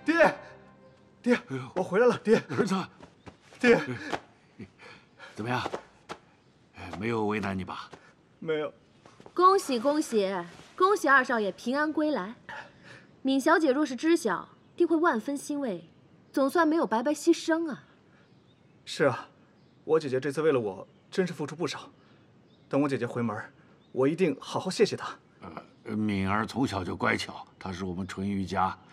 爹，爹，我回来了，爹， 儿子， 爹， 怎么样？没有为难你吧？ 没有。 恭喜恭喜恭喜二少爷平安归来！敏小姐若是知晓，定会万分欣慰，总算没有白白牺牲啊。 是啊，我姐姐这次为了我真是付出不少。等我姐姐回门，我一定好好谢谢她。 敏儿从小就乖巧，她是我们淳于家